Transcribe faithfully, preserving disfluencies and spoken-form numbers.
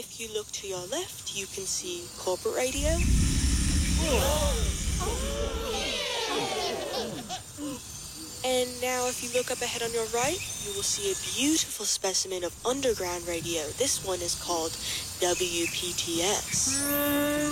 if you look to your left, you can see corporate radio. And now if you look up ahead on your right, you will see a beautiful specimen of underground radio. This one is called W P T S.